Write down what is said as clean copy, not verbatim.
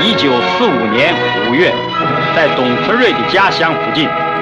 1945年5月，在董存瑞的家乡附近。